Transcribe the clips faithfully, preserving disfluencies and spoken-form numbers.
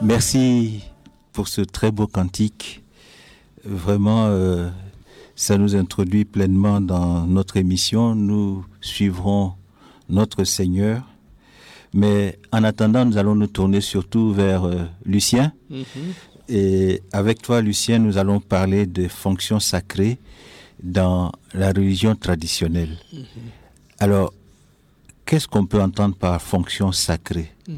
Merci pour ce très beau cantique. Vraiment, euh, ça nous introduit pleinement dans notre émission. Nous suivrons notre Seigneur. Mais en attendant, nous allons nous tourner surtout vers euh, Lucien. Mm-hmm. Et avec toi, Lucien, nous allons parler des fonctions sacrées dans la religion traditionnelle. Mm-hmm. Alors, qu'est-ce qu'on peut entendre par fonction sacrée? Mm-hmm.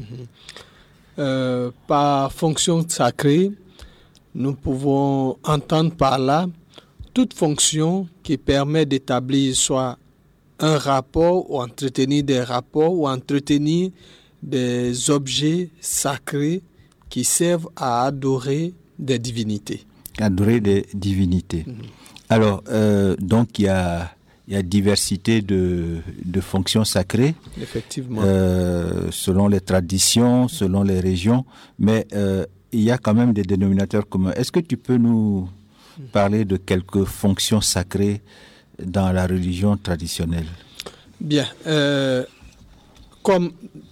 euh, Par fonction sacrée, nous pouvons entendre par là toute fonction qui permet d'établir soit un rapport ou entretenir des rapports ou entretenir des objets sacrés qui servent à adorer des divinités. Adorer des divinités. Mmh. Alors, euh, donc il y a, il y a diversité de, de fonctions sacrées. Effectivement. Euh, selon les traditions, selon les régions, mais euh, il y a quand même des dénominateurs communs. Est-ce que tu peux nous parler de quelques fonctions sacrées dans la religion traditionnelle? Bien. Euh, comme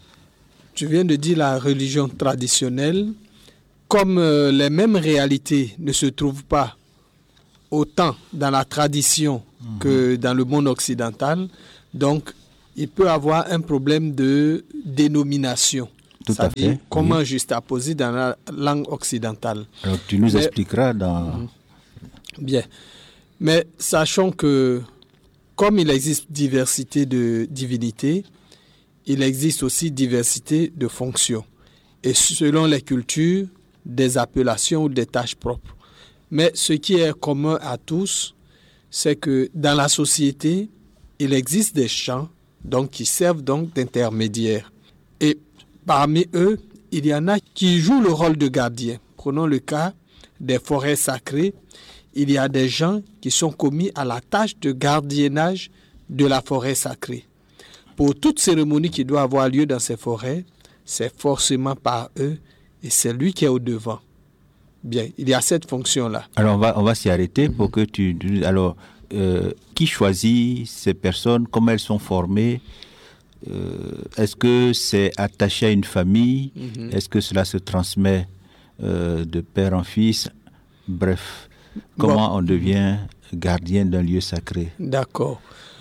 tu viens de dire la religion traditionnelle, comme euh, les mêmes réalités ne se trouvent pas autant dans la tradition mmh. que dans le monde occidental, donc il peut y avoir un problème de dénomination. Tout à fait. Comment oui. juxtaposer dans la langue occidentale. Alors tu nous Mais, expliqueras dans... Bien. Mais sachons que comme il existe diversité de divinités, il existe aussi diversité de fonctions. Et selon les cultures, des appellations ou des tâches propres. Mais ce qui est commun à tous, c'est que dans la société, il existe des chants donc, qui servent donc d'intermédiaires. Et parmi eux, il y en a qui jouent le rôle de gardien. Prenons le cas des forêts sacrées. Il y a des gens qui sont commis à la tâche de gardiennage de la forêt sacrée. Pour toute cérémonie qui doit avoir lieu dans ces forêts, c'est forcément par eux et c'est lui qui est au devant. Bien, il y a cette fonction-là. Alors, on va, on va s'y arrêter pour que tu... Alors, euh, qui choisit ces personnes? Comment elles sont formées? euh, Est-ce que c'est attaché à une famille? Mm-hmm. Est-ce que cela se transmet euh, de père en fils? Bref, comment bon. on devient gardien d'un lieu sacré? D'accord.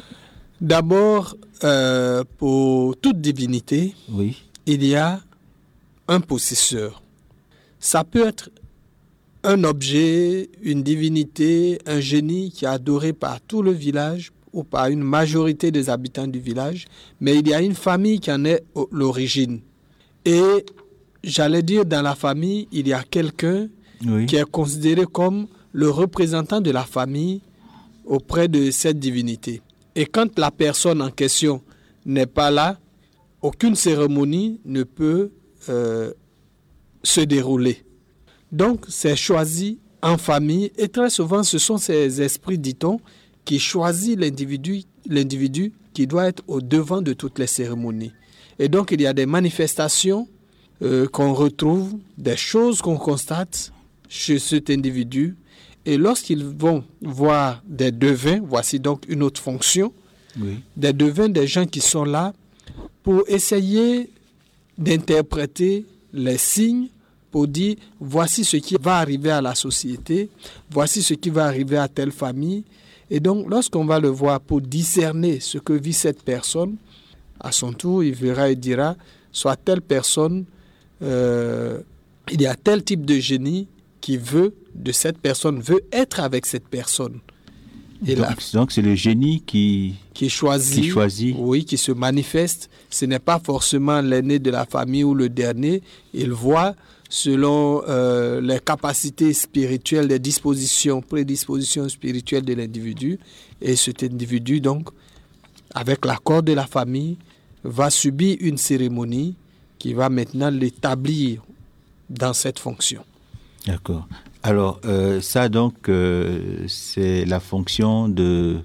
D'abord, euh, pour toute divinité, oui. il y a un possesseur. Ça peut être un objet, une divinité, un génie qui est adoré par tout le village ou par une majorité des habitants du village, mais il y a une famille qui en est l'origine. Et j'allais dire, dans la famille, il y a quelqu'un oui. qui est considéré comme le représentant de la famille auprès de cette divinité. Et quand la personne en question n'est pas là, aucune cérémonie ne peut euh, se dérouler. Donc, c'est choisi en famille et très souvent, ce sont ces esprits, dit-on, qui choisissent l'individu, l'individu qui doit être au devant de toutes les cérémonies. Et donc, il y a des manifestations euh, qu'on retrouve, des choses qu'on constate chez cet individu. Et lorsqu'ils vont voir des devins, voici donc une autre fonction, oui. des devins, des gens qui sont là pour essayer d'interpréter les signes, pour dire voici ce qui va arriver à la société, voici ce qui va arriver à telle famille. Et donc, lorsqu'on va le voir pour discerner ce que vit cette personne, à son tour, il verra et dira, soit telle personne, euh, il y a tel type de génie qui veut, de cette personne, veut être avec cette personne. Et donc, là, donc c'est le génie qui, qui, choisit, qui choisit. Oui, qui se manifeste. Ce n'est pas forcément l'aîné de la famille ou le dernier. Il voit selon euh, les capacités spirituelles, les dispositions, prédispositions spirituelles de l'individu. Et cet individu, donc, avec l'accord de la famille, va subir une cérémonie qui va maintenant l'établir dans cette fonction. D'accord. Alors, euh, ça, donc, euh, c'est la fonction de,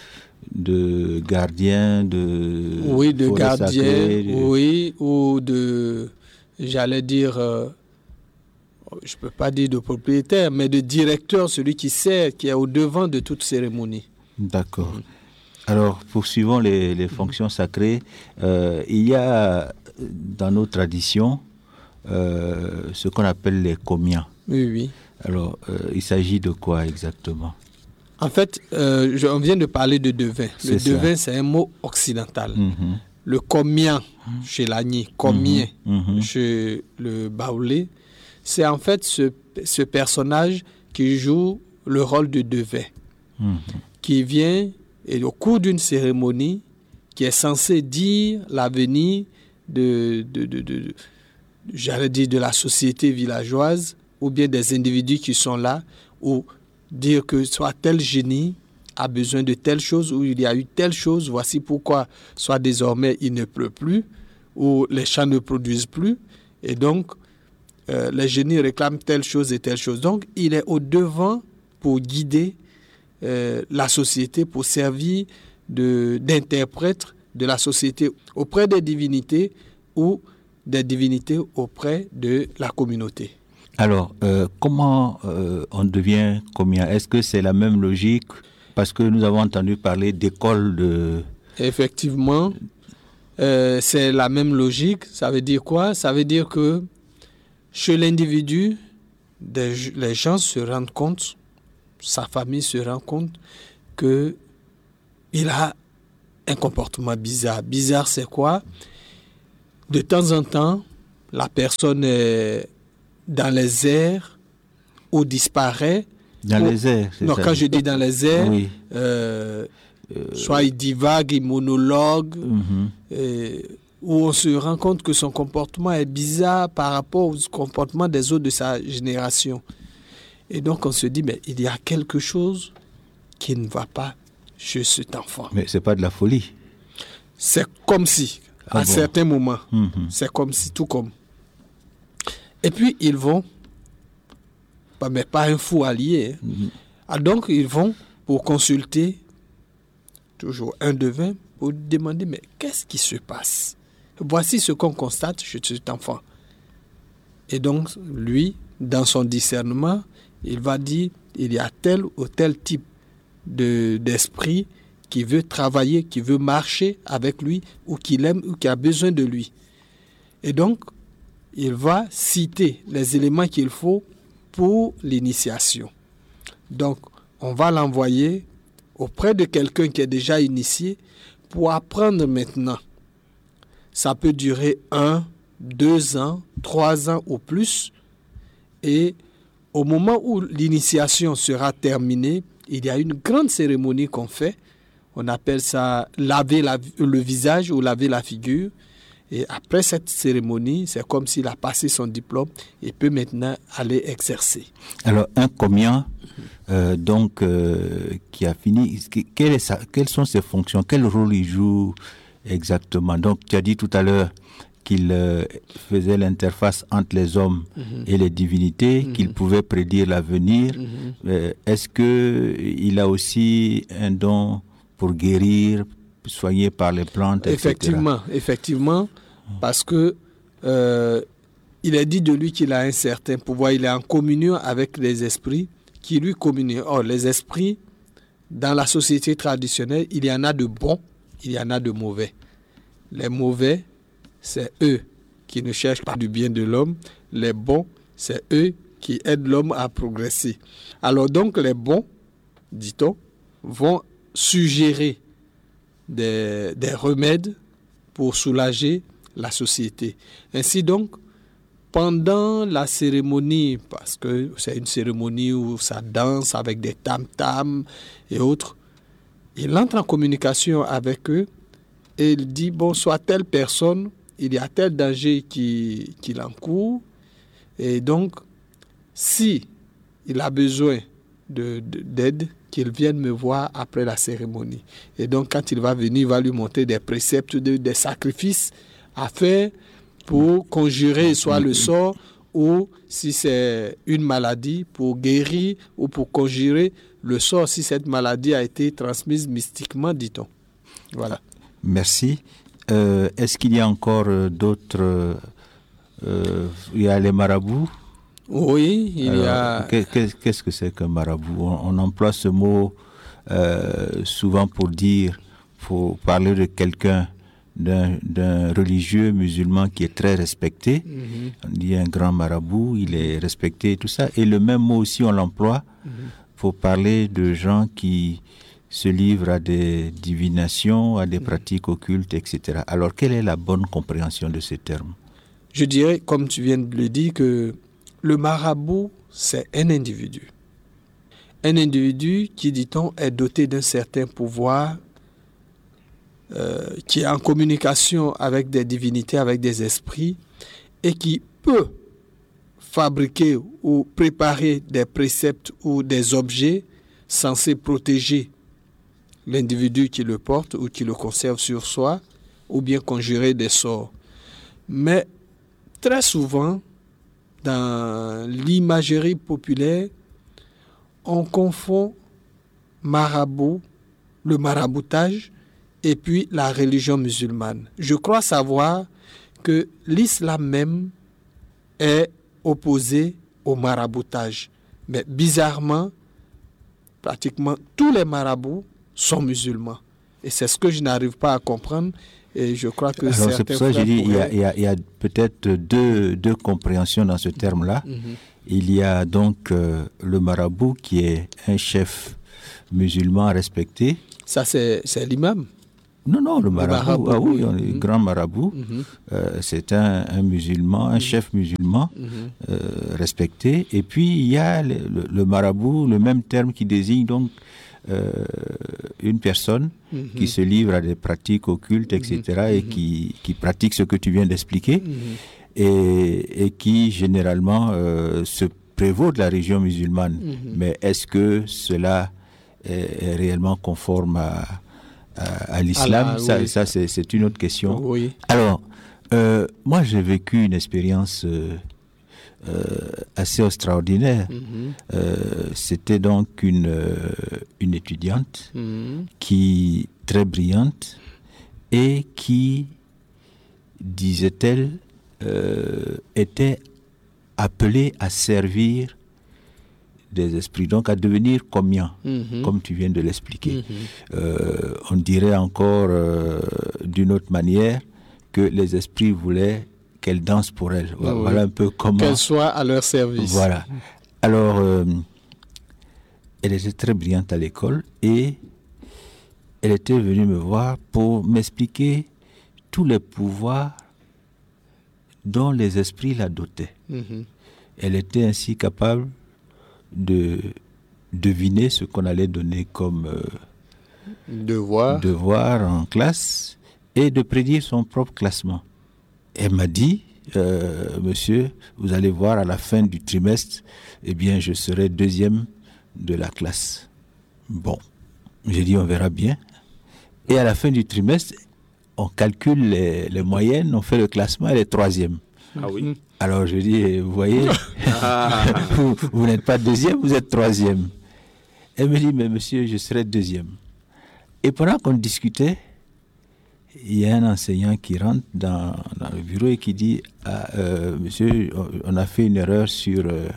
de gardien, de... Oui, de gardien, sacrée, de... oui, ou de, j'allais dire, euh, je ne peux pas dire de propriétaire, mais de directeur, celui qui sert, qui est au devant de toute cérémonie. D'accord. Mmh. Alors, poursuivons les, les fonctions sacrées. Euh, il y a, dans nos traditions, euh, ce qu'on appelle les comiens. Oui, oui. Alors, euh, il s'agit de quoi exactement? En fait, euh, je, on vient de parler de devin. Le C'est devin, ça. c'est un mot occidental. Mhm. Le comien chez l'Agni, comien Mhm. chez le Baoulé, c'est en fait ce, ce personnage qui joue le rôle de devin, Mhm. qui vient et au cours d'une cérémonie qui est censée dire l'avenir de, de, de, de, de, j'allais dire de la société villageoise ou bien des individus qui sont là, ou dire que soit tel génie a besoin de telle chose, ou il y a eu telle chose, voici pourquoi soit désormais il ne pleut plus, ou les champs ne produisent plus, et donc euh, les génies réclament telle chose et telle chose. Donc il est au devant pour guider euh, la société, pour servir de, d'interprète de la société auprès des divinités ou des divinités auprès de la communauté. Alors, euh, comment euh, on devient comien? Est-ce que c'est la même logique? Parce que nous avons entendu parler d'école de... Effectivement, euh, c'est la même logique. Ça veut dire quoi? Ça veut dire que chez l'individu, des, les gens se rendent compte, sa famille se rend compte qu'il a un comportement bizarre. Bizarre, c'est quoi? De temps en temps, la personne est dans les airs ou disparaît. Dans ou, les airs, c'est non, ça? quand je dis dans les airs, Oui. euh, Euh, soit il divague, il monologue, mhm. et, où on se rend compte que son comportement est bizarre par rapport au comportement des autres de sa génération. Et donc on se dit, mais il y a quelque chose qui ne va pas chez cet enfant. Mais c'est pas de la folie. C'est comme si, Ah à bon? certains moments, Mhm. c'est comme si, tout comme. Et puis ils vont, bah, mais pas un fou allié. Hein. Mhm. Ah, donc ils vont pour consulter toujours un devin pour demander, mais qu'est-ce qui se passe? Voici ce qu'on constate chez cet enfant. Et donc, lui, dans son discernement, il va dire, il y a tel ou tel type de, d'esprit qui veut travailler, qui veut marcher avec lui, ou qui l'aime, ou qui a besoin de lui. Et donc, il va citer les éléments qu'il faut pour l'initiation. Donc, on va l'envoyer auprès de quelqu'un qui est déjà initié pour apprendre maintenant. Ça peut durer un, deux ans, trois ans ou plus. Et au moment où l'initiation sera terminée, il y a une grande cérémonie qu'on fait. On appelle ça laver la, le visage ou laver la figure. Et après cette cérémonie, c'est comme s'il a passé son diplôme et peut maintenant aller exercer. Alors, un comien, euh, donc, euh, qui a fini, quelle est sa, quelles sont ses fonctions? Quel rôle il joue exactement? Donc, tu as dit tout à l'heure qu'il euh, faisait l'interface entre les hommes mm-hmm. et les divinités, mm-hmm. qu'il pouvait prédire l'avenir. Mm-hmm. Euh, est-ce qu'il a aussi un don pour guérir, soigner par les plantes, effectivement, et cetera. Effectivement, parce que euh, il est dit de lui qu'il a un certain pouvoir, il est en communion avec les esprits qui lui communient. Or, les esprits, dans la société traditionnelle, il y en a de bons, il y en a de mauvais. Les mauvais, c'est eux qui ne cherchent pas du bien de l'homme. Les bons, c'est eux qui aident l'homme à progresser. Alors donc, les bons, dit-on, vont suggérer Des, des remèdes pour soulager la société. Ainsi donc, pendant la cérémonie, parce que c'est une cérémonie où ça danse avec des tam-tams et autres, il entre en communication avec eux et il dit, bon, soit telle personne, il y a tel danger qui, qui l'encourt, et donc, si il a besoin de, de, d'aide, qu'il vienne me voir après la cérémonie. Et donc, quand il va venir, il va lui montrer des préceptes, de, des sacrifices à faire pour conjurer soit le sort, ou si c'est une maladie, pour guérir, ou pour conjurer le sort si cette maladie a été transmise mystiquement, dit-on. Voilà. Merci. Euh, est-ce qu'il y a encore euh, d'autres... Euh, il y a les marabouts? Oui, il Alors, y a... Qu'est-ce que c'est qu'un marabout? on, on emploie ce mot euh, souvent pour dire, pour parler de quelqu'un d'un, d'un religieux musulman qui est très respecté. Mm-hmm. On dit un grand marabout, il est respecté, tout ça. Et le même mot aussi, on l'emploie mm-hmm. pour parler de gens qui se livrent à des divinations, à des mm-hmm. pratiques occultes, et cetera. Alors, quelle est la bonne compréhension de ces termes? Je dirais, comme tu viens de le dire, que le marabout, c'est un individu. Un individu qui, dit-on, est doté d'un certain pouvoir, euh, qui est en communication avec des divinités, avec des esprits, et qui peut fabriquer ou préparer des préceptes ou des objets censés protéger l'individu qui le porte ou qui le conserve sur soi, ou bien conjurer des sorts. Mais très souvent, dans l'imagerie populaire, on confond marabout, le maraboutage, et puis la religion musulmane. Je crois savoir que l'islam même est opposé au maraboutage. Mais bizarrement, pratiquement tous les marabouts sont musulmans. Et c'est ce que je n'arrive pas à comprendre. Et je crois que alors, c'est pour ça que j'ai dit qu'il pourraient... y, a, y a peut-être deux, deux compréhensions dans ce terme-là. Mm-hmm. Il y a donc euh, le marabout qui est un chef musulman respecté. Ça, c'est, c'est l'imam? Non, non, le marabout, le marabout ah oui, oui. Mm-hmm. grand marabout. Mm-hmm. Euh, c'est un, un musulman, un mm-hmm. chef musulman mm-hmm. euh, respecté. Et puis, il y a le, le, le marabout, le même terme qui désigne donc Euh, une personne mm-hmm. qui se livre à des pratiques occultes, et cetera, mm-hmm. et qui, qui pratique ce que tu viens d'expliquer, mm-hmm. et, et qui généralement euh, se prévaut de la religion musulmane. Mm-hmm. Mais est-ce que cela est, est réellement conforme à, à, à l'islam? Ah là, ça, oui. ça c'est, c'est une autre question. Oui. Alors, euh, moi j'ai vécu une expérience euh, Euh, assez extraordinaire. Mm-hmm. Euh, c'était donc une, euh, une étudiante mm-hmm. qui, très brillante et qui, disait-elle, euh, était appelée à servir des esprits, donc à devenir commian, mm-hmm. comme tu viens de l'expliquer. Mm-hmm. Euh, on dirait encore euh, d'une autre manière que les esprits voulaient qu'elle danse pour elle. Oui, voilà un peu comment... Qu'elle soit à leur service. Voilà. Alors, euh, elle était très brillante à l'école et elle était venue me voir pour m'expliquer tous les pouvoirs dont les esprits la dotaient. Mm-hmm. Elle était ainsi capable de deviner ce qu'on allait donner comme euh, devoir. devoir en classe et de prédire son propre classement. Elle m'a dit, euh, monsieur, vous allez voir à la fin du trimestre, eh bien, je serai deuxième de la classe. Bon, j'ai dit, on verra bien. Et à la fin du trimestre, on calcule les, les moyennes, on fait le classement, elle est troisième. Ah oui. Alors je dis, vous voyez, ah. vous, vous n'êtes pas deuxième, vous êtes troisième. Elle me dit, mais monsieur, je serai deuxième. Et pendant qu'on discutait, il y a un enseignant qui rentre dans, dans le bureau et qui dit ah, euh, monsieur, on a fait une erreur sur euh,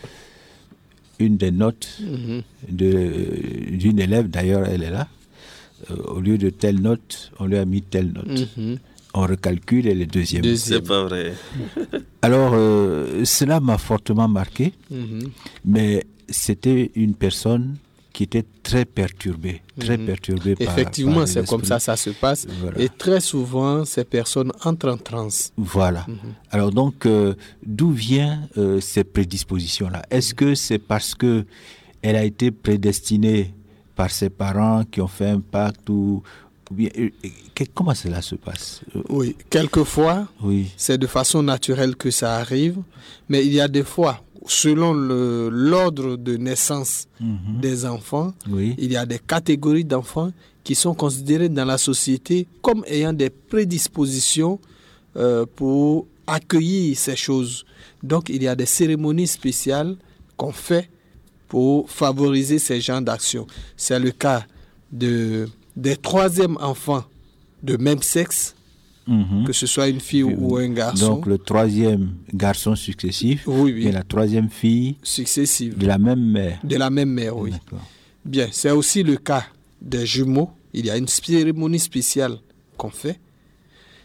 une des notes mm-hmm. de, d'une élève, d'ailleurs elle est là. Euh, au lieu de telle note, on lui a mis telle note. Mm-hmm. On recalcule, elle est deuxième. deuxième. C'est pas vrai. Alors, euh, cela m'a fortement marqué, mm-hmm. mais c'était une personne qui était très perturbé, très mmh. perturbé par... Effectivement, par c'est comme ça ça se passe. Voilà. Et très souvent, ces personnes entrent en transe. Voilà. Mmh. Alors donc, euh, d'où viennent euh, ces prédispositions-là? Est-ce que c'est parce que elle a été prédestinée par ses parents qui ont fait un pacte ou... ou bien, euh, comment cela se passe? Oui, quelquefois, oui. c'est de façon naturelle que ça arrive, mais il y a des fois... Selon le, l'ordre de naissance mmh. des enfants, oui. il y a des catégories d'enfants qui sont considérés dans la société comme ayant des prédispositions euh, pour accueillir ces choses. Donc, il y a des cérémonies spéciales qu'on fait pour favoriser ces genres d'actions. C'est le cas de, des troisièmes enfants de même sexe, mmh. que ce soit une fille oui, ou un garçon. Donc, le troisième garçon successif oui, oui. et la troisième fille successive. De la même mère. De la même mère, oui. D'accord. Bien, c'est aussi le cas des jumeaux. Il y a une cérémonie spéciale qu'on fait.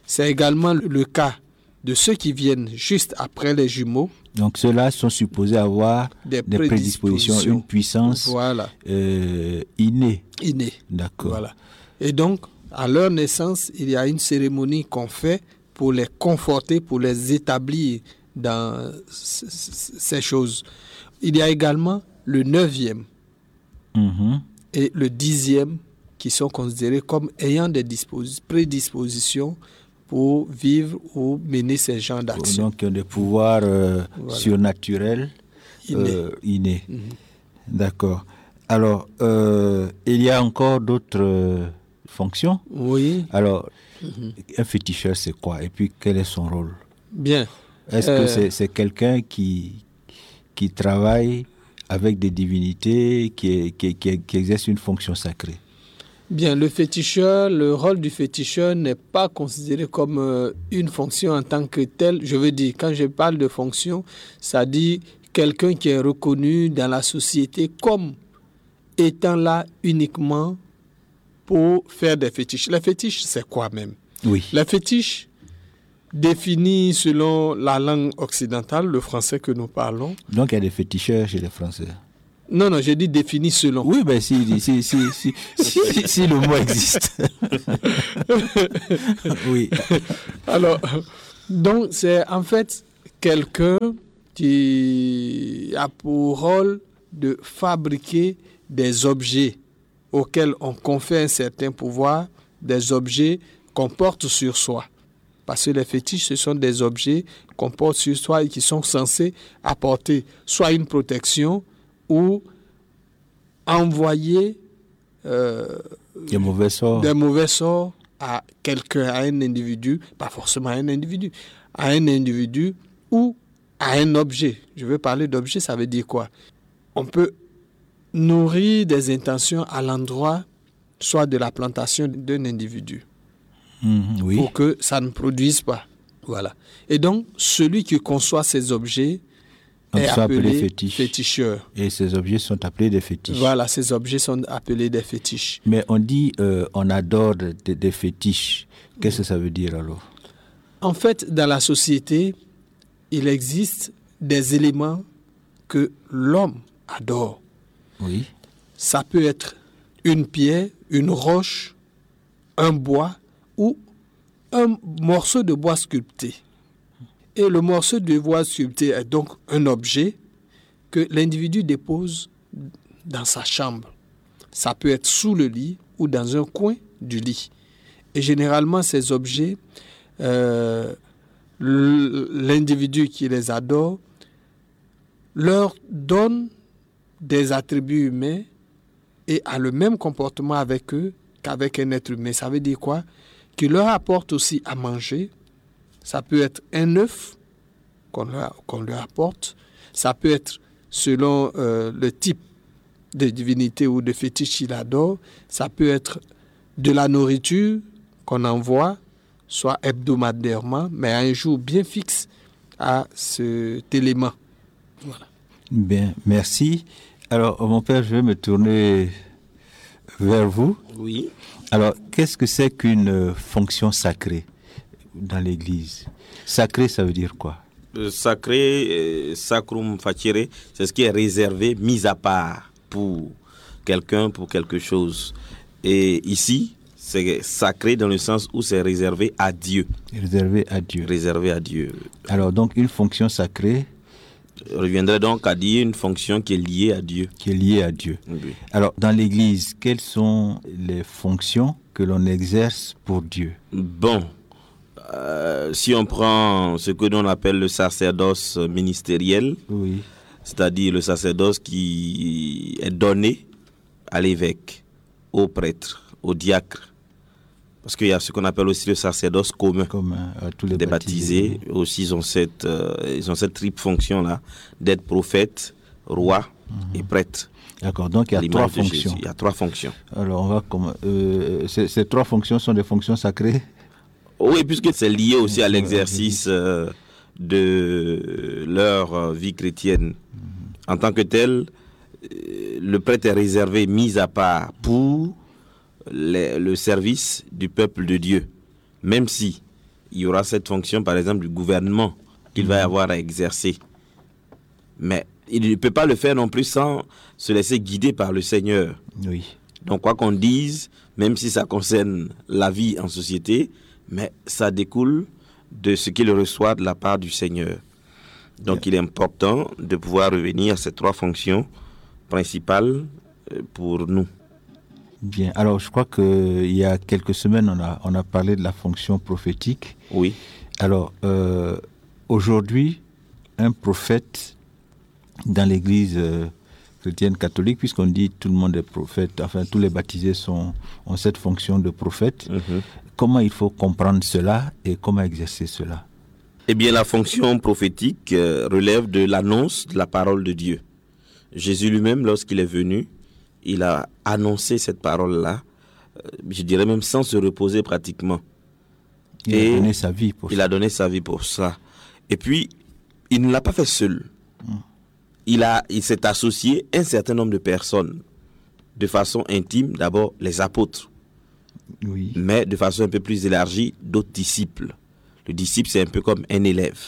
C'est également le cas de ceux qui viennent juste après les jumeaux. Donc ceux-là sont supposés avoir des, des prédispositions, prédispositions, une puissance voilà. euh, innée. Innée. D'accord. Voilà. Et donc, à leur naissance, il y a une cérémonie qu'on fait pour les conforter, pour les établir dans c- c- ces choses. Il y a également le neuvième Mhm. et le dixième qui sont considérés comme ayant des dispos- prédispositions pour vivre ou mener ces genres d'actions. Donc, ils ont des pouvoirs euh, Voilà. surnaturels Innés. euh, innés. Mhm. D'accord. Alors, euh, il y a encore d'autres euh, fonctions. Oui, Alors, Mhm. un féticheur, c'est quoi? Et puis, quel est son rôle? bien. Est-ce Euh, que c'est, c'est quelqu'un qui, qui travaille avec des divinités, qui, qui, qui, qui exerce une fonction sacrée? Bien, le féticheur, le rôle du féticheur n'est pas considéré comme euh, une fonction en tant que telle. Je veux dire, quand je parle de fonction, ça dit quelqu'un qui est reconnu dans la société comme étant là uniquement pour faire des fétiches. Les fétiches, c'est quoi même? Oui. Les fétiches, définis selon la langue occidentale, le français que nous parlons. Donc, il y a des féticheurs chez les Français. Non, non, j'ai dit définis selon. Oui, ben si, si, si, si, si, si, si le mot existe. Oui. Alors, donc, c'est en fait quelqu'un qui a pour rôle de fabriquer des objets auxquels on confère un certain pouvoir, des objets qu'on porte sur soi. Parce que les fétiches, ce sont des objets qu'on porte sur soi et qui sont censés apporter soit une protection ou envoyer euh, Des mauvais sorts. des mauvais sorts à quelqu'un, à un individu, pas forcément à un individu, à un individu ou à un objet. Je veux parler d'objet, ça veut dire quoi? On peut nourrir des intentions à l'endroit, soit de la plantation d'un individu, Mhm, oui. pour que ça ne produise pas. Voilà. Et donc, celui qui conçoit ces objets Donc, est ils sont appelés appelé fétiches. féticheur. Et ces objets sont appelés des fétiches. Voilà, ces objets sont appelés des fétiches. Mais on dit euh, on adore des, des- des fétiches. Qu'est-ce que ça veut dire alors? En fait, dans la société, il existe des éléments que l'homme adore. Oui. Ça peut être une pierre, une roche, un bois ou un morceau de bois sculpté. Et le morceau de bois sculpté est donc un objet que l'individu dépose dans sa chambre. Ça peut être sous le lit ou dans un coin du lit. Et généralement, ces objets, euh, l'individu qui les adore leur donne des attributs humains et a le même comportement avec eux qu'avec un être humain. Ça veut dire quoi? Qu'il leur apporte aussi à manger. Ça peut être un œuf qu'on leur, qu'on leur apporte. Ça peut être selon euh, le type de divinité ou de fétiche qu'il adore. Ça peut être de la nourriture qu'on envoie, soit hebdomadairement, mais à un jour bien fixe à cet élément. Voilà. Bien, merci. Alors, mon père, je vais me tourner vers vous. Oui. Alors, qu'est-ce que c'est qu'une euh, fonction sacrée dans l'Église? Sacré, ça veut dire quoi? Le sacré, euh, sacrum facere, c'est ce qui est réservé, mis à part pour quelqu'un, pour quelque chose. Et ici, c'est sacré dans le sens où c'est réservé à Dieu. Réservé à Dieu. Réservé à Dieu. Alors, donc, une fonction sacrée Je reviendrai donc à dire une fonction qui est liée à Dieu. qui est liée à Dieu. Oui. Alors, dans l'Église, quelles sont les fonctions que l'on exerce pour Dieu? Bon, euh, si on prend ce que l'on appelle le sacerdoce ministériel, Oui. c'est-à-dire le sacerdoce qui est donné à l'évêque, au prêtre, au diacre, parce qu'il y a ce qu'on appelle aussi le sacerdoce commun. Comme euh, à tous les Des baptisés. baptisés aussi, ils ont cette, euh, ils ont cette triple fonction-là, d'être prophète, roi et prêtre. D'accord, donc il y À a trois l'image de fonctions. Jésus. Il y a trois fonctions. Alors, on va comme euh, ces, ces trois fonctions sont des fonctions sacrées. Oui, puisque c'est lié aussi à l'exercice euh, de leur euh, vie chrétienne. En tant que tel, euh, le prêtre est réservé, mis à part pour les- le service du peuple de Dieu. Même si il y aura cette fonction, par exemple, du gouvernement qu'il mmh. va avoir à exercer. Mais il ne peut pas le faire non plus sans se laisser guider par le Seigneur. Oui. Donc, quoi qu'on dise, même si ça concerne la vie en société, mais ça découle de ce qu'il reçoit de la part du Seigneur. Donc, yeah. il est important de pouvoir revenir à ces trois fonctions principales pour nous. Bien. Alors, je crois qu'il y a quelques semaines, on a, on a parlé de la fonction prophétique. Oui. Alors, euh, aujourd'hui, un prophète dans l'Église euh, chrétienne catholique, puisqu'on dit tout le monde est prophète, enfin, tous les baptisés sont, ont cette fonction de prophète. Mm-hmm. Comment il faut comprendre cela et comment exercer cela? Eh bien, la fonction prophétique euh, relève de l'annonce de la parole de Dieu. Jésus lui-même, lorsqu'il est venu, il a annoncé cette parole-là, euh, je dirais même sans se reposer pratiquement. Il Et a donné sa vie pour il ça. a donné sa vie pour ça. Et puis, il ne l'a pas fait seul. Mm. Il, a, il s'est associé à un certain nombre de personnes, de façon intime, d'abord les apôtres, oui. mais de façon un peu plus élargie, d'autres disciples. Le disciple, c'est un peu comme un élève.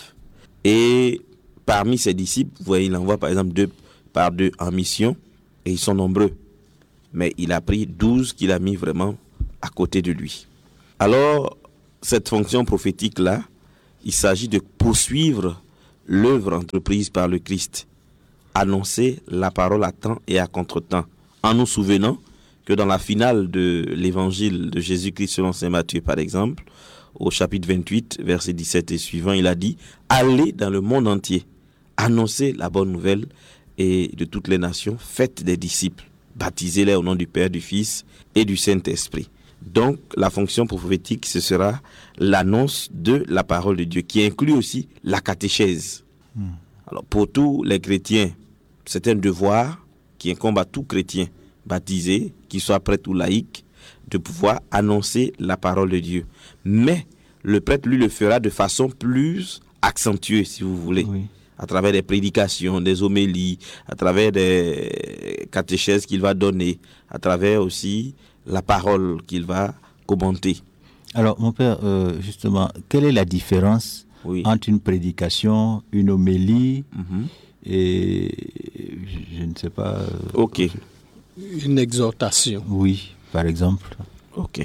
Et parmi ces disciples, vous voyez, il envoie par exemple deux par deux en mission, et ils sont nombreux. Mais il a pris douze qu'il a mis vraiment à côté de lui. Alors, cette fonction prophétique-là, il s'agit de poursuivre l'œuvre entreprise par le Christ, annoncer la parole à temps et à contre-temps, en nous souvenant que dans la finale de l'évangile de Jésus-Christ selon saint Matthieu, par exemple, au chapitre vingt-huit, versets dix-sept et suivants, il a dit « Allez dans le monde entier, annoncez la bonne nouvelle et de toutes les nations, faites des disciples, baptisez-les au nom du Père, du Fils et du Saint-Esprit. » Donc, la fonction prophétique, ce sera l'annonce de la parole de Dieu, qui inclut aussi la catéchèse. Mmh. Alors, pour tous les chrétiens, c'est un devoir qui incombe à tout chrétien baptisé, qu'il soit prêtre ou laïque, de pouvoir annoncer la parole de Dieu. Mais le prêtre, lui, le fera de façon plus accentuée, si vous voulez, oui. à travers des prédications, des homélies, à travers des catéchèses qu'il va donner, à travers aussi la parole qu'il va commenter. Alors, mon père, euh, justement, quelle est la différence oui. entre une prédication, une homélie mm-hmm. et, je, je ne sais pas... Euh, ok. Une exhortation. Oui, par exemple. Ok.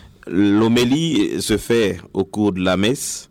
L'homélie se fait au cours de la messe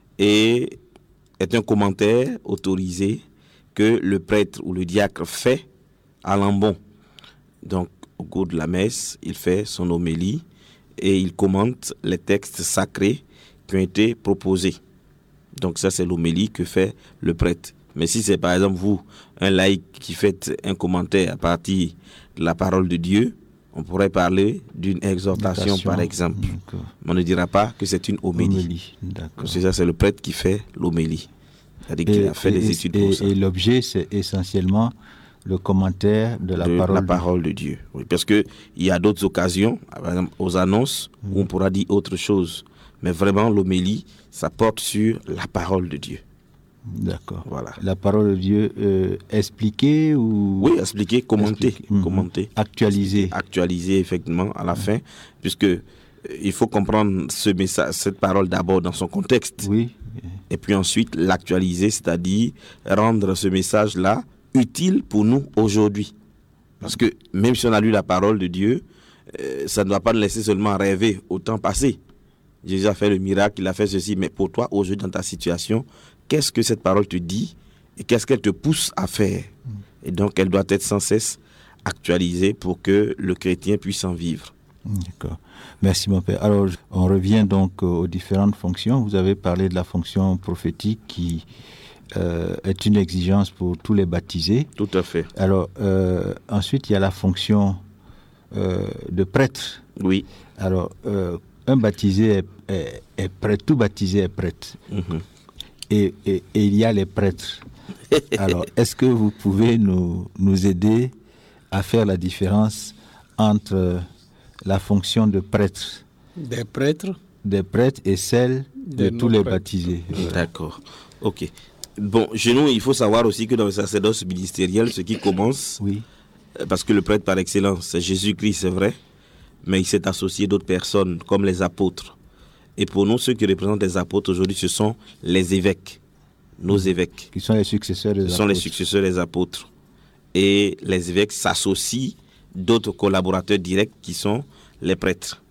et est un commentaire autorisé que le prêtre ou le diacre fait à l'ambon. Donc, au cours de la messe, il fait son homélie et il commente les textes sacrés qui ont été proposés. Donc ça, c'est l'homélie que fait le prêtre. Mais si c'est par exemple vous, un laïc qui fait un commentaire à partir de la parole de Dieu, on pourrait parler d'une exhortation par exemple. D'accord. On ne dira pas que c'est une homélie. homélie. D'accord. C'est ça, c'est le prêtre qui fait l'homélie. C'est-à-dire qu'il a fait et, des études et, pour ça. Et l'objet, c'est essentiellement le commentaire de la de parole, la parole de Dieu. Oui, parce qu'il y a d'autres occasions, par exemple aux annonces, mmh. où on pourra dire autre chose. Mais vraiment, l'homélie, ça porte sur la parole de Dieu. D'accord. Voilà. La parole de Dieu euh, expliquée ou... Oui, expliquée, commentée. Mmh. commentée. Actualisée. Actualisée, effectivement, à la mmh. fin, puisque euh, il faut comprendre ce message, cette parole d'abord dans son contexte. Oui. Et puis ensuite, l'actualiser, c'est-à-dire rendre ce message-là utile pour nous aujourd'hui. Parce que même si on a lu la parole de Dieu, euh, ça ne doit pas nous laisser seulement rêver au temps passé. Jésus a fait le miracle, il a fait ceci, mais pour toi, aujourd'hui, dans ta situation, qu'est-ce que cette parole te dit et qu'est-ce qu'elle te pousse à faire? Et donc, elle doit être sans cesse actualisée pour que le chrétien puisse en vivre. D'accord. Merci, mon père. Alors, on revient donc aux différentes fonctions. Vous avez parlé de la fonction prophétique qui euh, est une exigence pour tous les baptisés. Tout à fait. Alors, euh, ensuite, il y a la fonction euh, de prêtre. Oui. Alors, euh, un baptisé est, est, est prêtre, tout baptisé est prêtre. Mm-hmm. Et, et, et il y a les prêtres. Alors, est-ce que vous pouvez nous, nous aider à faire la différence entre la fonction de prêtre des prêtres des prêtres et celle de, de tous les prêtres. Baptisés? Voilà. D'accord. Ok. Bon, chez nous, il faut savoir aussi que dans le sacerdoce ministériel, ce qui commence, oui. parce que le prêtre par excellence, c'est Jésus-Christ, c'est vrai, mais il s'est associé d'autres personnes comme les apôtres. Et pour nous, ceux qui représentent les apôtres aujourd'hui, ce sont les évêques, nos évêques. Qui sont les successeurs des Ce apôtres. sont les successeurs des apôtres. Et les évêques s'associent d'autres collaborateurs directs qui sont les prêtres.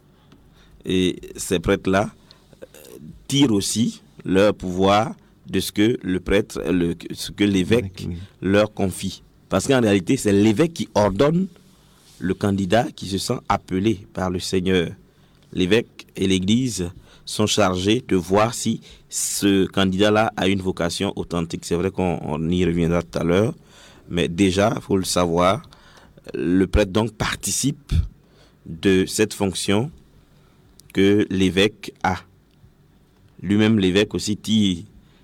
Et ces prêtres-là tirent aussi leur pouvoir de ce que le prêtre, le, ce que l'évêque Oui. leur confie. Parce qu'en réalité, c'est l'évêque qui ordonne le candidat qui se sent appelé par le Seigneur. L'évêque et l'Église sont chargés de voir si ce candidat-là a une vocation authentique. C'est vrai qu'on on y reviendra tout à l'heure, mais déjà, il faut le savoir, le prêtre donc participe de cette fonction que l'évêque a. Lui-même, l'évêque aussi tire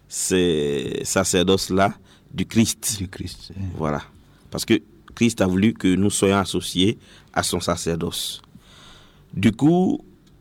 ces sacerdoces-là du Christ. Du Christ. eh. Voilà. Parce que Christ a voulu que nous soyons associés à son sacerdoce. Du coup,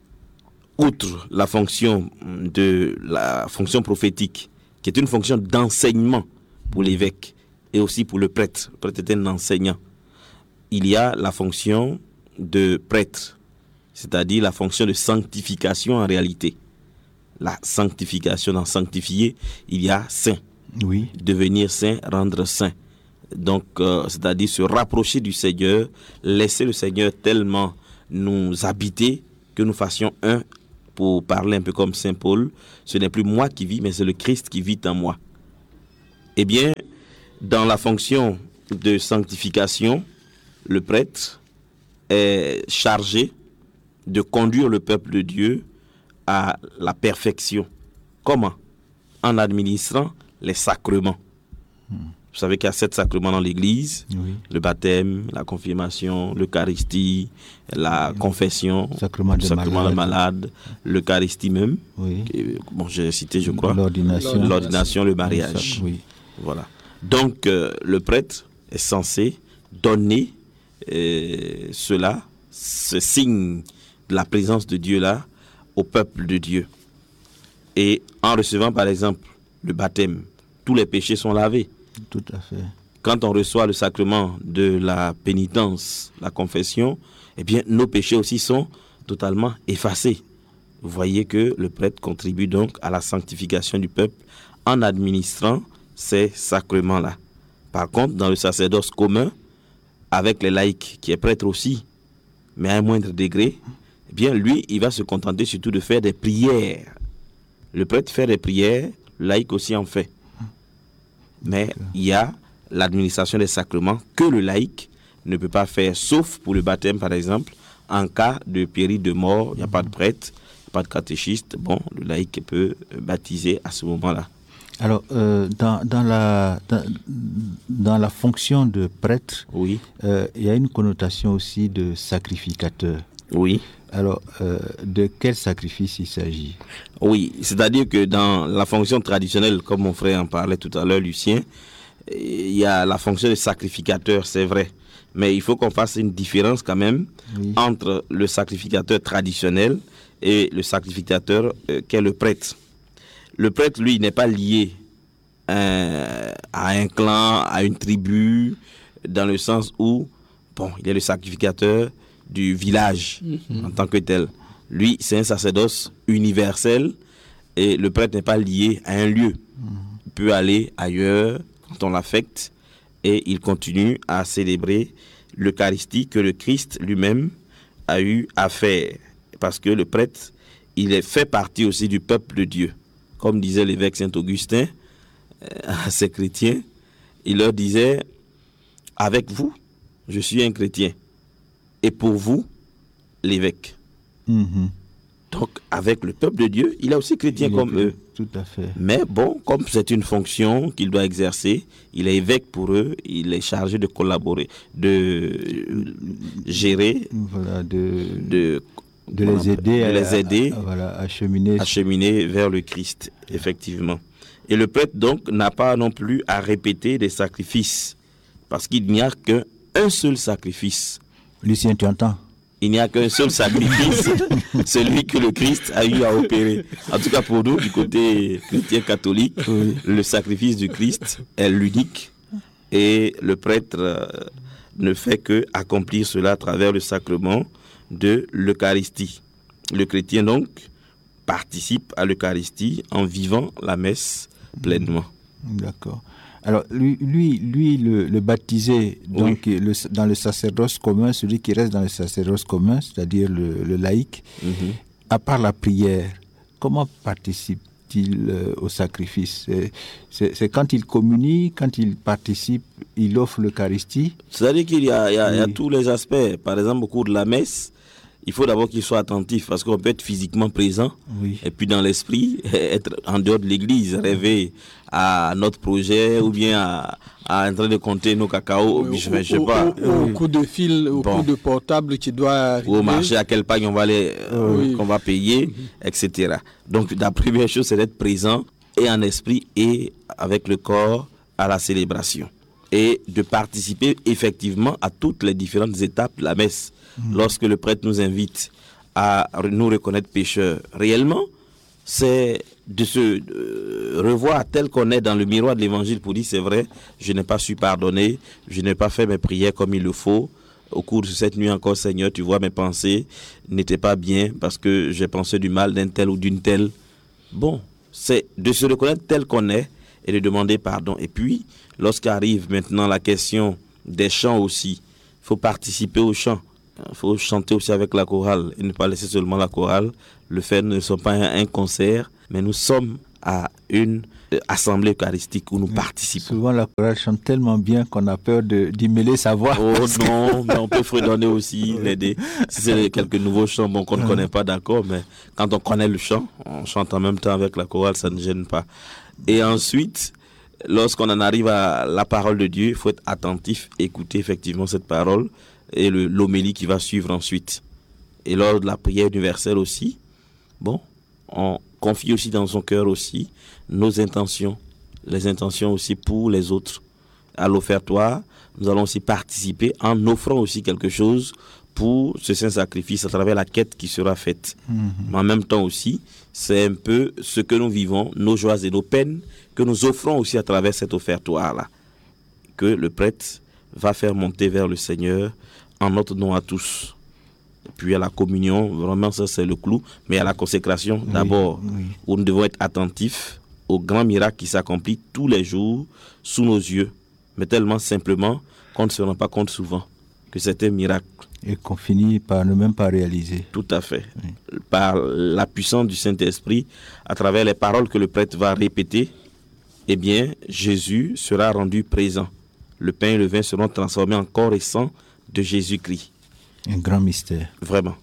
outre la fonction de la fonction prophétique, qui est une fonction d'enseignement pour l'évêque et aussi pour le prêtre, le prêtre est un enseignant, il y a la fonction de prêtre, c'est-à-dire la fonction de sanctification en réalité. La sanctification, dans sanctifier, il y a saint. Oui. Devenir saint, rendre saint. Donc, euh, c'est-à-dire se rapprocher du Seigneur, laisser le Seigneur tellement nous habiter que nous fassions un, pour parler un peu comme saint Paul. Ce n'est plus moi qui vis, mais c'est le Christ qui vit en moi. Eh bien, dans la fonction de sanctification, le prêtre est chargé de conduire le peuple de Dieu à la perfection. Comment? En administrant les sacrements. Hmm. Vous savez qu'il y a sept sacrements dans l'Église. Oui. Le baptême, la confirmation, l'Eucharistie, la oui. confession, sacrement le sacrement de malade, l'Eucharistie même. Oui. Et, bon, j'ai cité, je crois. L'ordination. L'ordination, le mariage. Oui. Voilà. Donc, euh, le prêtre est censé donner euh, cela, ce signe de la présence de Dieu là, au peuple de Dieu. Et en recevant, par exemple, le baptême, tous les péchés sont lavés. Tout à fait. Quand on reçoit le sacrement de la pénitence, la confession, eh bien, nos péchés aussi sont totalement effacés. Vous voyez que le prêtre contribue donc à la sanctification du peuple en administrant ces sacrements-là. Par contre, dans le sacerdoce commun, avec les laïcs, qui est prêtre aussi, mais à un moindre degré, eh bien, lui, il va se contenter surtout de faire des prières. Le prêtre fait des prières, le laïc aussi en fait. Mais il y a l'administration des sacrements que le laïc ne peut pas faire, sauf pour le baptême, par exemple. En cas de péril de mort, il n'y a pas de prêtre, pas de catéchiste. Bon, le laïc peut baptiser à ce moment-là. Alors, euh, dans, dans, la, dans, dans la fonction de prêtre, oui. euh, il y a une connotation aussi de sacrificateur. Oui. Alors, euh, de quel sacrifice il s'agit? Oui, c'est-à-dire que dans la fonction traditionnelle, comme mon frère en parlait tout à l'heure, Lucien, il y a la fonction de sacrificateur, c'est vrai. Mais il faut qu'on fasse une différence quand même oui. entre le sacrificateur traditionnel et le sacrificateur euh, qu'est le prêtre. Le prêtre, lui, n'est pas lié euh, à un clan, à une tribu, dans le sens où, bon, il est le sacrificateur du village mm-hmm. en tant que tel. Lui, c'est un sacerdoce universel et le prêtre n'est pas lié à un lieu. Mm-hmm. Il peut aller ailleurs quand on l'affecte et il continue à célébrer l'Eucharistie que le Christ lui-même a eu à faire. Parce que le prêtre, il est fait partie aussi du peuple de Dieu. Comme disait l'évêque Saint-Augustin à ses chrétiens, il leur disait, avec vous, je suis un chrétien. Et pour vous, l'évêque. Mm-hmm. Donc, avec le peuple de Dieu, il est aussi chrétien il comme est, eux. Tout à fait. Mais bon, comme c'est une fonction qu'il doit exercer, il est évêque pour eux, il est chargé de collaborer, de gérer, voilà, de, de, de les aider, de à, les aider à, à, voilà, à, cheminer. à cheminer vers le Christ, effectivement. Et le prêtre, donc, n'a pas non plus à répéter des sacrifices, parce qu'il n'y a qu'un seul sacrifice. Lucien, tu entends? Il n'y a qu'un seul sacrifice, celui que le Christ a eu à opérer. En tout cas pour nous, du côté chrétien catholique, oui. le sacrifice du Christ est l'unique et le prêtre euh, ne fait que accomplir cela à travers le sacrement de l'Eucharistie. Le chrétien donc participe à l'Eucharistie en vivant la messe pleinement. D'accord. Alors, lui, lui, lui le, le baptisé, donc, oui. le, dans le sacerdoce commun, celui qui reste dans le sacerdoce commun, c'est-à-dire le, le laïc, mm-hmm. à part la prière, comment participe-t-il euh, au sacrifice? c'est, c'est, c'est quand il communie, quand il participe, il offre l'Eucharistie? C'est-à-dire qu'il y a, il y a, oui. il y a tous les aspects. Par exemple, au cours de la messe, il faut d'abord qu'il soit attentif parce qu'on peut être physiquement présent oui. et puis dans l'esprit, être en dehors de l'église, rêver à notre projet ou bien à, à en train de compter nos cacao, oui, je au, ne sais pas. Au, au, au coup de fil, au bon. coup de portable qui doit arriver. Ou au marché, à quel pagne on va aller, euh, oui. qu'on va payer, mm-hmm. et cetera. Donc la première chose, c'est d'être présent et en esprit et avec le corps à la célébration. Et de participer effectivement à toutes les différentes étapes de la messe. Mmh. Lorsque le prêtre nous invite à nous reconnaître pécheurs, réellement, c'est de se euh, revoir tel qu'on est dans le miroir de l'évangile pour dire c'est vrai, je n'ai pas su pardonner, je n'ai pas fait mes prières comme il le faut. Au cours de cette nuit encore, Seigneur, tu vois, mes pensées n'étaient pas bien parce que j'ai pensé du mal d'un tel ou d'une telle. Bon, c'est de se reconnaître tel qu'on est et de demander pardon. Et puis, lorsqu'arrive maintenant la question des chants aussi, il faut participer aux chants. Il faut chanter aussi avec la chorale et ne pas laisser seulement la chorale. Le fait ne sont pas un, un concert, mais nous sommes à une euh, assemblée eucharistique où nous oui. participons. Souvent la chorale chante tellement bien qu'on a peur de, d'y mêler sa voix. Oh non, mais on peut fredonner aussi, l'aider. Si c'est quelques nouveaux chants bon, qu'on ne connaît pas, d'accord, mais quand on connaît le chant, on chante en même temps avec la chorale, ça ne gêne pas. Et ensuite, lorsqu'on en arrive à la parole de Dieu, il faut être attentif, écouter effectivement cette parole et le, l'homélie qui va suivre ensuite. Et lors de la prière universelle aussi, bon, on confie aussi dans son cœur aussi nos intentions, les intentions aussi pour les autres. À l'offertoire, nous allons aussi participer en offrant aussi quelque chose pour ce saint sacrifice à travers la quête qui sera faite. Mmh. Mais en même temps aussi, c'est un peu ce que nous vivons, nos joies et nos peines, que nous offrons aussi à travers cet offertoire-là, que le prêtre va faire monter vers le Seigneur en notre nom à tous. Et puis à la communion, vraiment ça c'est le clou, mais à la consécration oui, d'abord, oui. où nous devons être attentifs au grand miracle qui s'accomplit tous les jours sous nos yeux, mais tellement simplement qu'on ne se rend pas compte souvent que c'est un miracle. Et qu'on finit par ne même pas réaliser. Tout à fait. Oui. Par la puissance du Saint-Esprit, à travers les paroles que le prêtre va répéter, eh bien, Jésus sera rendu présent. Le pain et le vin seront transformés en corps et sang de Jésus-Christ. Un grand mystère. Vraiment.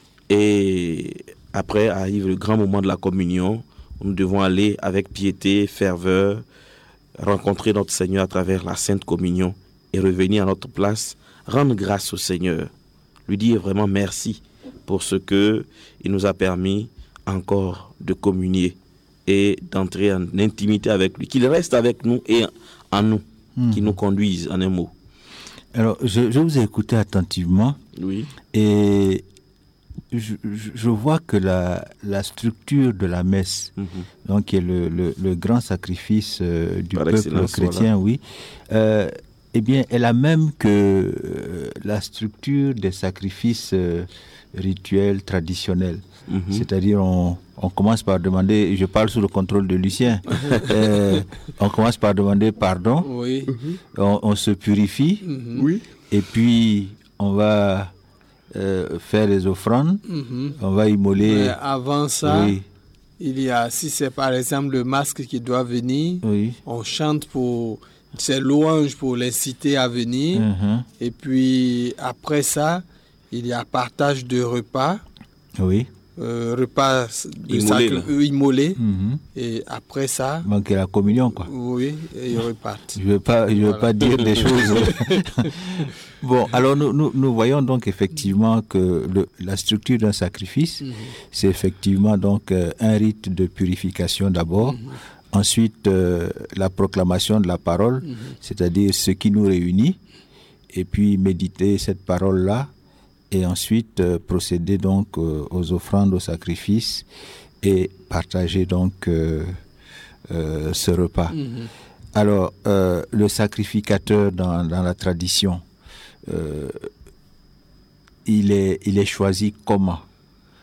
Et après arrive le grand moment de la communion, où nous devons aller avec piété, ferveur, rencontrer notre Seigneur à travers la Sainte Communion et revenir à notre place, rendre grâce au Seigneur, lui dire vraiment merci pour ce qu'il nous a permis encore de communier et d'entrer en intimité avec lui, qu'il reste avec nous et en nous, mmh. qu'il nous conduise en un mot. Alors, je, je vous ai écouté attentivement. Oui. Et je, je vois que la, la structure de la messe, mmh. donc qui est le, le, le grand sacrifice euh, du Par peuple chrétien, voilà. oui, euh, eh bien, est la même que euh, la structure des sacrifices euh, rituels traditionnels. Mmh. C'est-à-dire, on, on commence par demander, je parle sous le contrôle de Lucien, euh, on commence par demander pardon, oui. on, on se purifie, mmh. oui. et puis on va euh, faire les offrandes, mmh. on va immoler. Mais avant ça, oui. il y a, si c'est par exemple le masque qui doit venir, oui. on chante pour... C'est louange pour l'inciter à venir. Mmh. Et puis, après ça, il y a partage de repas. Oui. Euh, repas de immolé. Sacre, euh, immolé. Mmh. Et après ça... Manquer la communion, quoi. Oui, et ils repartent. Je ne vais pas, je vais voilà. pas dire des choses... Bon, alors nous, nous, nous voyons donc effectivement que le, la structure d'un sacrifice, mmh. c'est effectivement donc euh, un rite de purification d'abord. Mmh. Ensuite, euh, la proclamation de la parole, mmh. c'est-à-dire ce qui nous réunit, et puis méditer cette parole-là, et ensuite euh, procéder donc euh, aux offrandes, aux sacrifices, et partager donc euh, euh, ce repas. Mmh. Alors, euh, le sacrificateur dans, dans la tradition, euh, il est, il est choisi comment?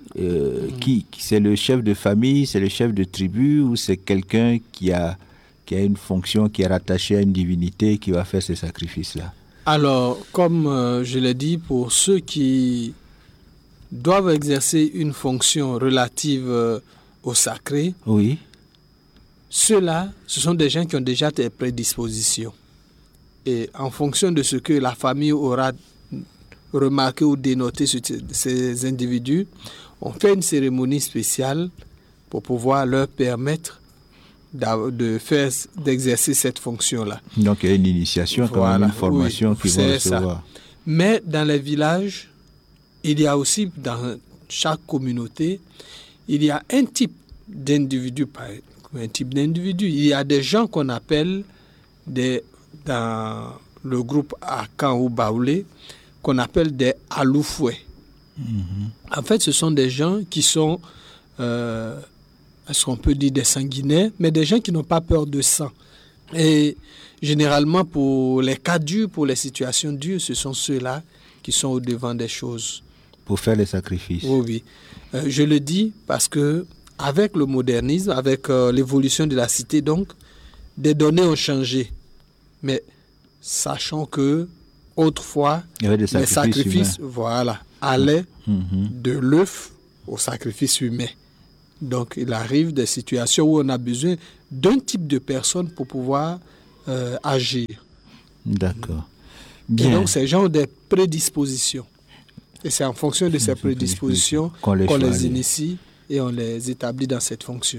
euh, mmh. qui, qui c'est le chef de famille, c'est le chef de tribu ou c'est quelqu'un qui a, qui a une fonction, qui est rattaché à une divinité qui va faire ces sacrifices-là? Alors, comme euh, je l'ai dit, pour ceux qui doivent exercer une fonction relative euh, au sacré, oui. Ceux-là, ce sont des gens qui ont déjà des prédispositions. Et en fonction de ce que la famille aura remarqué ou dénoté sur ces individus, on fait une cérémonie spéciale pour pouvoir leur permettre de faire, d'exercer cette fonction-là. Donc il y a une initiation, voilà, quand même, une formation oui, qu'ils vont recevoir. Ça. Mais dans les villages, il y a aussi, dans chaque communauté, il y a un type d'individu, un type d'individu. Il y a des gens qu'on appelle, des, dans le groupe Akan ou Baoulé, qu'on appelle des Aloufoués. Mm-hmm. En fait, ce sont des gens qui sont, euh, est-ce qu'on peut dire des sanguinaires, mais des gens qui n'ont pas peur de sang. Et généralement, pour les cas durs, pour les situations dures, ce sont ceux-là qui sont au devant des choses. Pour faire les sacrifices. Oui, oui. Euh, je le dis parce que avec le modernisme, avec euh, l'évolution de la cité, donc, des données ont changé. Mais sachant que autrefois, il y avait des sacrifices, les sacrifices voilà, allaient mm-hmm. de l'œuf au sacrifice humain. Donc, il arrive des situations où on a besoin d'un type de personne pour pouvoir euh, agir. D'accord. Bien. Et donc, ces gens ont des prédispositions. Et c'est en fonction de ces prédispositions qu'on les, qu'on les initie et on les établit dans cette fonction.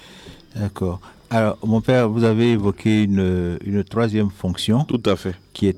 D'accord. Alors, mon père, vous avez évoqué une, une troisième fonction. Tout à fait. Qui est